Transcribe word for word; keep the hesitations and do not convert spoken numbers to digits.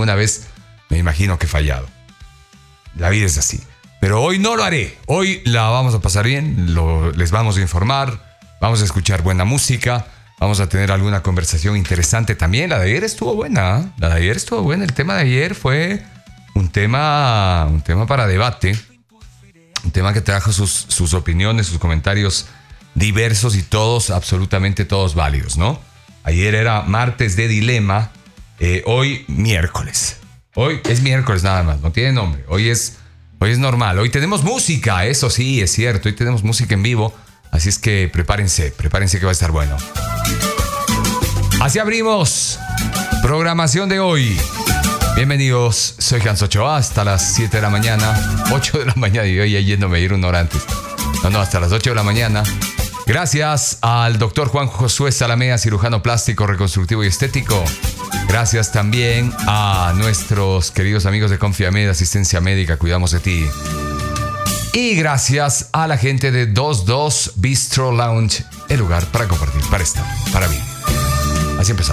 alguna vez me imagino que he fallado. La vida es así. Pero hoy no lo haré. Hoy la vamos a pasar bien, lo, les vamos a informar, vamos a escuchar buena música, vamos a tener alguna conversación interesante también. La de ayer estuvo buena, ¿eh? La de ayer estuvo buena. El tema de ayer fue un tema, un tema para debate, un tema que trajo sus, sus opiniones, sus comentarios diversos y todos, absolutamente todos válidos, ¿no? Ayer era martes de dilema, eh, hoy miércoles. Hoy es miércoles nada más, no tiene nombre. Hoy es, hoy es normal. Hoy tenemos música, eso sí, es cierto. Hoy tenemos música en vivo. Así es que prepárense, prepárense que va a estar bueno. Así abrimos programación de hoy. Bienvenidos, soy Hans Ochoa, hasta las siete de la mañana. ocho de la mañana y hoy ya yéndome a ir una hora antes. No, no, hasta las ocho de la mañana. Gracias al doctor Juan Josué Salamea, cirujano plástico, reconstructivo y estético. Gracias también a nuestros queridos amigos de Confiamed, Asistencia Médica, cuidamos de ti. Y gracias a la gente de veintidos Bistro Lounge, el lugar para compartir, para estar, para vivir. Así empezamos.